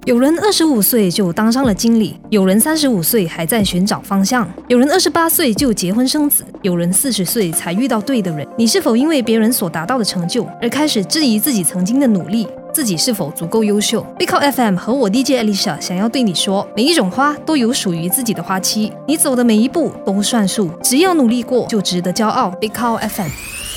有人25岁就当上了经理，有人35岁还在寻找方向，有人28岁就结婚生子，有人40岁才遇到对的人。你是否因为别人所达到的成就而开始质疑自己曾经的努力？自己是否足够优秀？ Big Cow FM 和我 DJ Alicia 想要对你说，每一种花都有属于自己的花期，你走的每一步都算数，只要努力过就值得骄傲。 Big Cow FM。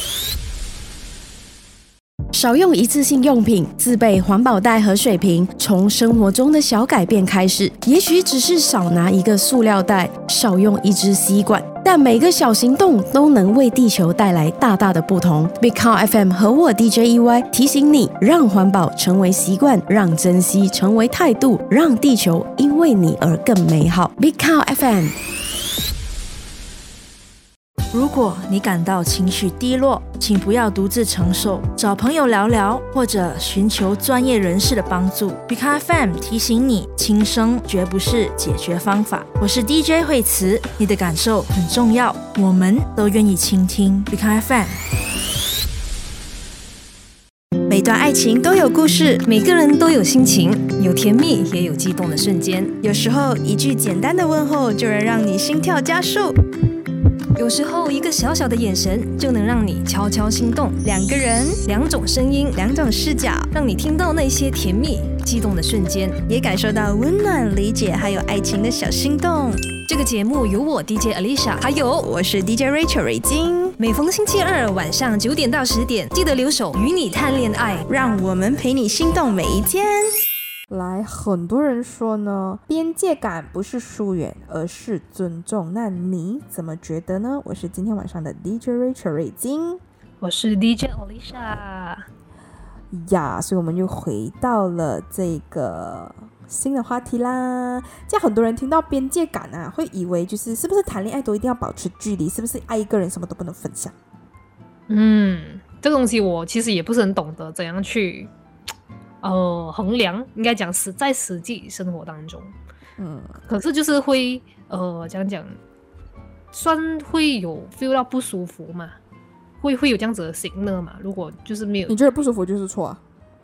少用一次性用品，自备环保袋和水瓶，从生活中的小改变开始，也许只是少拿一个塑料袋，少用一支吸管，但每个小行动都能为地球带来大大的不同。Big Cow FM 和我 DJ EY 提醒你，让环保成为习惯，让珍惜成为态度，让地球因为你而更美好。Big Cow FM。 如果你感到情绪低落，请不要独自承受，找朋友聊聊，或者寻求专业人士的帮助。Big Cow FM 提醒你，轻生绝不是解决方法。我是 DJ 惠慈，你的感受很重要，我们都愿意倾听。Big Cow FM。每段爱情都有故事， 每个人都有心情，有甜蜜也有激动的瞬间。 有时候一句简单的问候就能让你心跳加速， 有时候一个小小的眼神就能让你悄悄心动。 两个人， 两种声音， 两种视角， 让你听到那些甜蜜激动的瞬间， 也感受到温暖、理解还有爱情的小心动。 这个节目由我 DJ Alicia 还有我是 DJ Rachel 瑞金， 每逢星期二晚上9点到10点，记得留守与你谈恋爱， 让我们陪你心动每一天。 来，很多人说呢，边界感不是疏远，而是尊重。那你怎么觉得呢？我是今天晚上的 DJ Rachel 瑞金， 我是 DJ Alicia 呀，所以我们又回到了这个新的话题啦。这样很多人听到边界感啊，会以为是不是谈恋爱都一定要保持距离？是不是爱一个人什么都不能分享？ 这个东西我其实也不是很懂得怎样去衡量，应该讲在实际生活当中，可是就是会讲算会有 feel 到不舒服嘛，会有这样子的行呢嘛？如果就是没有， 你觉得不舒服就是错啊？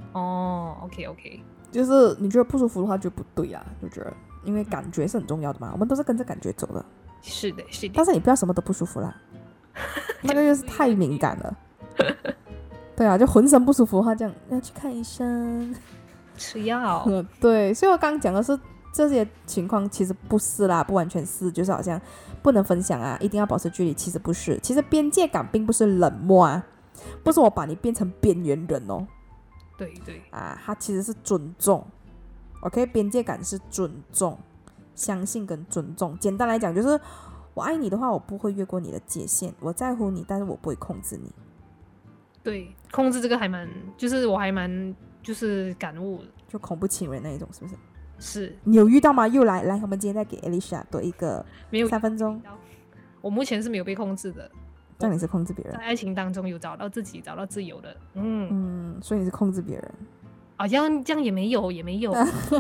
OK， 就是你觉得不舒服的话就不对啊，就觉得因为感觉是很重要的嘛，我们都是跟着感觉走的。 是的， 但是你不要什么都不舒服啦，那个就是太敏感了。对啊，就浑身不舒服的话，这样要去看医生， 吃药。 对，所以我刚刚讲的是这些情况其实不是啦，不完全是，就是好像不能分享啊，一定要保持距离，其实不是。其实边界感并不是冷漠啊，不是我把你变成边缘人哦。 对啊，它其实是尊重。OK， 边界感是尊重，相信跟尊重。简单来讲，就是我爱你的话，我不会越过你的界限，我在乎你，但是我不会控制你。 对，控制这个还蛮，就是我还蛮就是感悟， 就恐怖情人那一种，是不是？ 是。 你有遇到吗？又来，我们今天再给 Alicia 多一个3分钟。 我目前是没有被控制的。 这样你是控制别人？在爱情当中有找到自己，找到自由的。 所以你是控制别人？ 这样也没有，没有。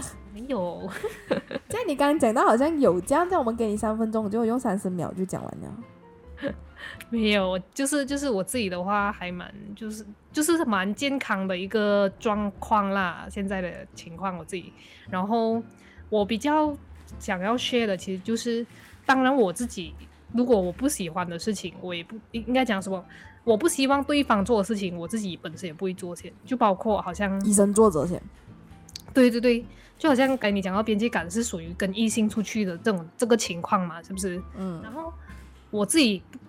这样你刚刚讲到好像有这样，我们给你3分钟，结果用30秒就讲完了。 没有，就是我自己的话还蛮就是蛮健康的一个状况啦，现在的情况我自己。然后我比较想要 share 的其实就是，当然我自己如果我不喜欢的事情，我也不应该讲什么，我不希望对方做的事情，我自己本身也不会做先，就包括好像以身作则先。 对，就好像刚才你讲到边界感是属于跟异性出去的这个情况嘛，是不是？然后我自己